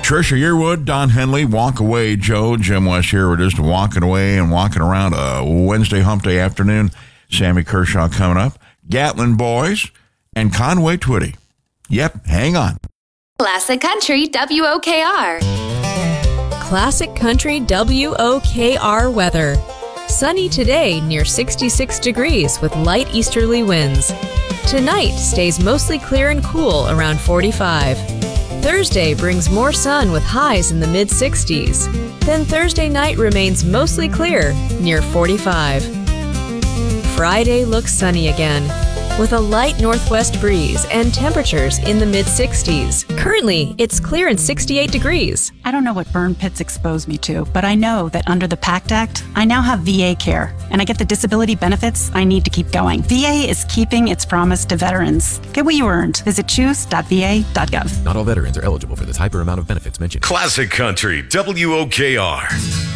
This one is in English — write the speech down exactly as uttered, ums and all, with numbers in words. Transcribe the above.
Trisha Yearwood, Don Henley, Walk Away Joe, Jim West here. We're just walking away and walking around a Wednesday hump day afternoon. Sammy Kershaw coming up. Gatlin Boys and Conway Twitty. Yep, hang on. Classic Country W O K R. Classic Country W O K R weather. Sunny today near sixty-six degrees with light easterly winds. Tonight stays mostly clear and cool around forty-five. Thursday brings more sun with highs in the mid-sixties. Then Thursday night remains mostly clear near forty-five. Friday looks sunny again with a light northwest breeze and temperatures in the mid-sixties. Currently, it's clear and sixty-eight degrees. I don't know what burn pits expose me to, but I know that under the PACT Act, I now have V A care, and I get the disability benefits I need to keep going. V A is keeping its promise to veterans. Get what you earned. Visit choose dot v a dot gov. Not all veterans are eligible for the type or amount of benefits mentioned. Classic Country W O K R.